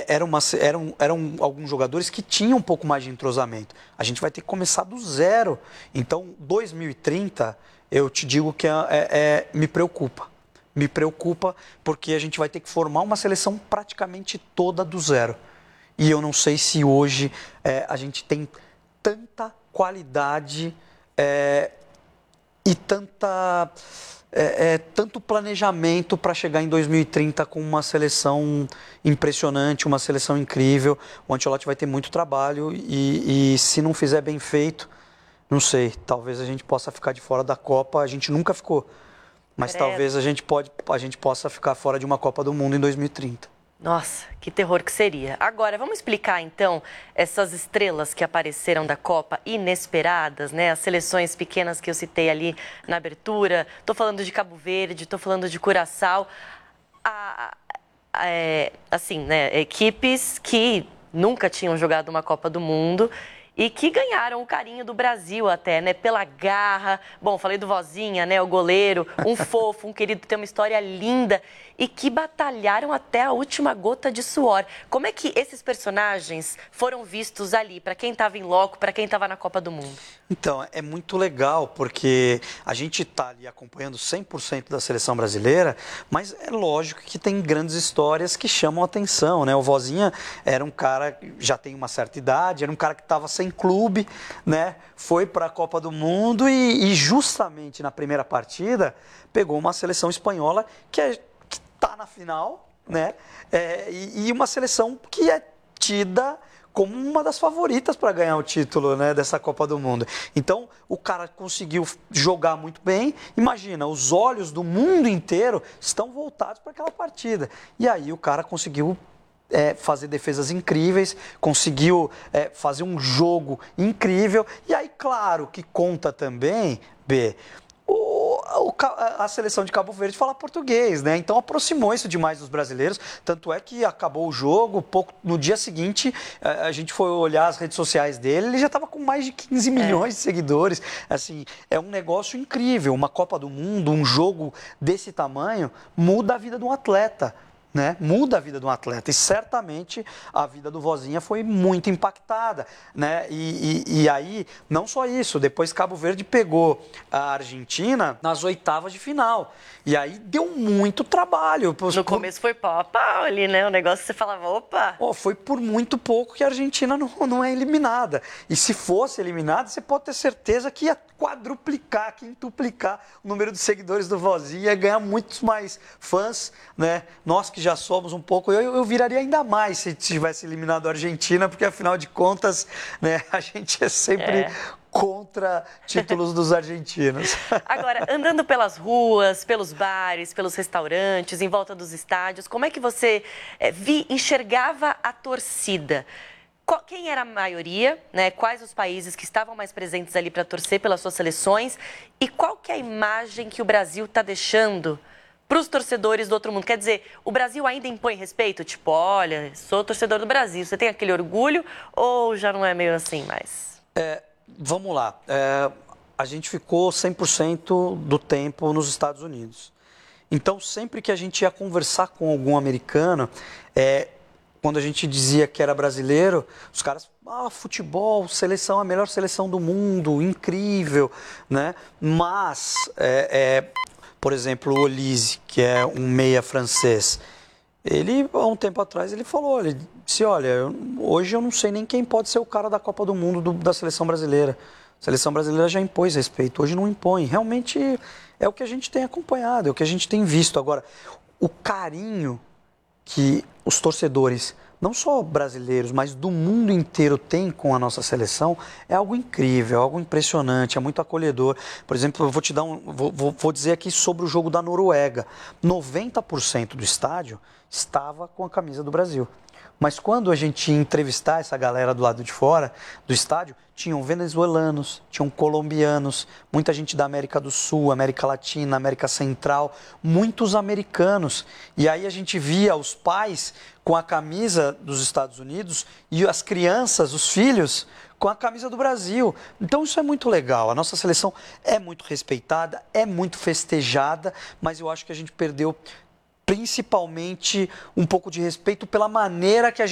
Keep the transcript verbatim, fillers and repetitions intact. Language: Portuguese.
é, era uma, eram, eram alguns jogadores que tinham um pouco mais de entrosamento. A gente vai ter que começar do zero. Então, dois mil e trinta, eu te digo que é, é, é, me preocupa. Me preocupa porque a gente vai ter que formar uma seleção praticamente toda do zero. E eu não sei se hoje é, a gente tem tanta qualidade é, e tanta, é, é, tanto planejamento para chegar em dois mil e trinta com uma seleção impressionante, uma seleção incrível. O Ancelotti vai ter muito trabalho e, e se não fizer bem feito, não sei, talvez a gente possa ficar de fora da Copa. A gente nunca ficou, mas Credo. talvez a gente, pode, a gente possa ficar fora de uma Copa do Mundo em dois mil e trinta. Nossa, que terror que seria. Agora, vamos explicar então essas estrelas que apareceram da Copa inesperadas, né? As seleções pequenas que eu citei ali na abertura. Estou falando de Cabo Verde, estou falando de Curaçao. A, a, é, assim, né? Equipes que nunca tinham jogado uma Copa do Mundo e que ganharam o carinho do Brasil até, né? Pela garra. Bom, falei do Vozinha, né? O goleiro, um fofo, um querido, tem uma história linda e que batalharam até a última gota de suor. Como é que esses personagens foram vistos ali, para quem estava em loco, para quem estava na Copa do Mundo? Então, é muito legal, porque a gente está ali acompanhando cem por cento da seleção brasileira, mas é lógico que tem grandes histórias que chamam a atenção, né? O Vozinha era um cara, já tem uma certa idade, era um cara que estava sem clube, né? Foi para a Copa do Mundo e, e justamente na primeira partida pegou uma seleção espanhola que é está na final, né? É, e, e uma seleção que é tida como uma das favoritas para ganhar o título, né, dessa Copa do Mundo. Então, o cara conseguiu jogar muito bem. Imagina, os olhos do mundo inteiro estão voltados para aquela partida. E aí o cara conseguiu é, fazer defesas incríveis, conseguiu é, fazer um jogo incrível. E aí, claro, que conta também, B, a seleção de Cabo Verde fala português, né? Então aproximou isso demais dos brasileiros. Tanto é que acabou o jogo, pouco, no dia seguinte a gente foi olhar as redes sociais dele, ele já estava com mais de quinze milhões de seguidores. Assim, é um negócio incrível. Uma Copa do Mundo, um jogo desse tamanho, muda a vida de um atleta. Né? Muda a vida de um atleta e certamente a vida do Vozinha foi muito impactada, né? E, e, e aí, não só isso, depois Cabo Verde pegou a Argentina nas oitavas de final e aí deu muito trabalho. No por... começo foi pau a pau ali, né? O negócio você falava, opa! Oh, foi por muito pouco que a Argentina não, não é eliminada. E se fosse eliminada, você pode ter certeza que ia quadruplicar, quintuplicar o número de seguidores do Vozinha, ia ganhar muitos mais fãs, né? Nós que já somos um pouco, eu, eu viraria ainda mais se tivesse eliminado a Argentina, porque afinal de contas, né, a gente é sempre é. contra títulos dos argentinos. Agora, andando pelas ruas, pelos bares, pelos restaurantes, em volta dos estádios, como é que você é, vi, enxergava a torcida? Quem era a maioria, né? Quais os países que estavam mais presentes ali para torcer pelas suas seleções? E qual que é a imagem que o Brasil está deixando para os torcedores do outro mundo? Quer dizer, o Brasil ainda impõe respeito? Tipo, olha, sou torcedor do Brasil, você tem aquele orgulho ou já não é meio assim mais? É, vamos lá, é, a gente ficou cem por cento do tempo nos Estados Unidos. Então, sempre que a gente ia conversar com algum americano, é, quando a gente dizia que era brasileiro, os caras, ah, futebol, seleção, a melhor seleção do mundo, incrível, né? Mas, é, é, por exemplo, o Olise, que é um meia francês, ele, há um tempo atrás, ele falou, ele disse, olha, eu, hoje eu não sei nem quem pode ser o cara da Copa do Mundo do, da seleção brasileira. A seleção brasileira já impôs respeito, hoje não impõe. Realmente é o que a gente tem acompanhado, é o que a gente tem visto. Agora, o carinho que os torcedores, não só brasileiros, mas do mundo inteiro têm com a nossa seleção, é algo incrível, algo impressionante, é muito acolhedor. Por exemplo, eu vou te dar um, vou, vou, vou dizer aqui sobre o jogo da Noruega. noventa por cento do estádio estava com a camisa do Brasil. Mas quando a gente ia entrevistar essa galera do lado de fora do estádio, tinham venezuelanos, tinham colombianos, muita gente da América do Sul, América Latina, América Central, muitos americanos. E aí a gente via os pais com a camisa dos Estados Unidos e as crianças, os filhos, com a camisa do Brasil. Então isso é muito legal. A nossa seleção é muito respeitada, é muito festejada, mas eu acho que a gente perdeu principalmente um pouco de respeito pela maneira que a gente